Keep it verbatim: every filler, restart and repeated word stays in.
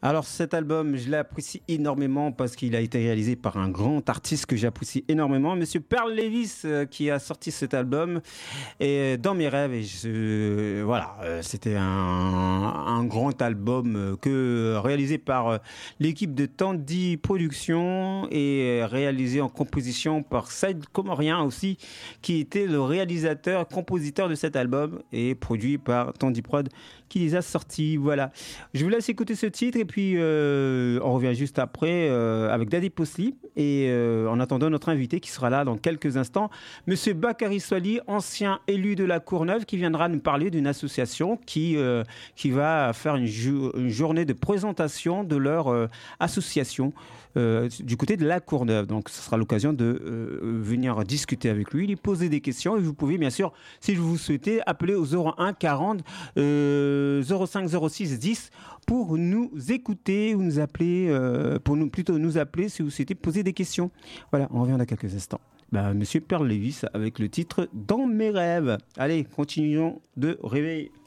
Alors cet album, je l'apprécie énormément parce qu'il a été réalisé par un grand artiste que j'apprécie énormément, Monsieur Pearl Lewis, euh, qui a sorti cet album et dans mes rêves. Et je, voilà, euh, c'était un, un grand album euh, que réalisé par euh, l'équipe de Tandy Productions et euh, réalisé en composition par Saïd Comorien aussi, qui était le réalisateur, compositeur de cet album et produit par Tandy Prod qui les a sortis. Voilà. Je vous laisse écouter ce titre et puis euh, on revient juste après euh, avec Daddy Posli et euh, en attendant notre invité qui sera là dans quelques instants, Monsieur Bakary Swali, ancien élu de la Courneuve, qui viendra nous parler d'une association qui, euh, qui va faire une, ju- une journée de présentation de leur euh, association euh, du côté de la Courneuve. Donc ce sera l'occasion de euh, venir discuter avec lui, lui poser des questions et vous pouvez bien sûr, si vous souhaitez, appeler au zéro un quarante euh, zéro cinq zéro six dix pour nous écouter ou nous appeler, euh, pour nous plutôt nous appeler si vous souhaitez poser des questions. Voilà, on revient dans quelques instants. Bah, Monsieur Pearl Lewis avec le titre Dans mes rêves. Allez, continuons de rêver.